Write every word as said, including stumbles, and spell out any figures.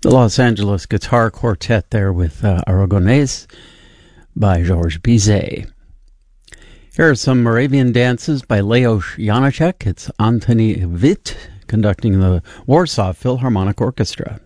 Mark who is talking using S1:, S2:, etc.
S1: The Los Angeles Guitar Quartet there with uh, Aragonés by Georges Bizet. Here are some Moravian dances by Leos Janáček. It's Antoni Vít conducting the Warsaw Philharmonic Orchestra.